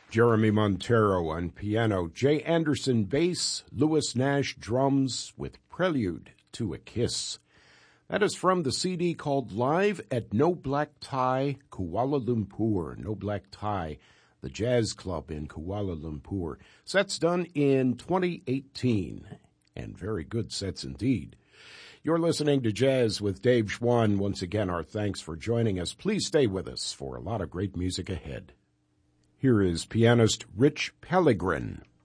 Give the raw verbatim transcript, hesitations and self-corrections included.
Jeremy Montero on piano, Jay Anderson bass, Louis Nash drums with Prelude to a Kiss. That is from the C D called Live at No Black Tie, Kuala Lumpur. No Black Tie, the jazz club in Kuala Lumpur. Sets done in twenty eighteen, and very good sets indeed. You're listening to Jazz with Dave Schwann. Once again, our thanks for joining us. Please stay with us for a lot of great music ahead. Here is pianist Rich Pellegrin.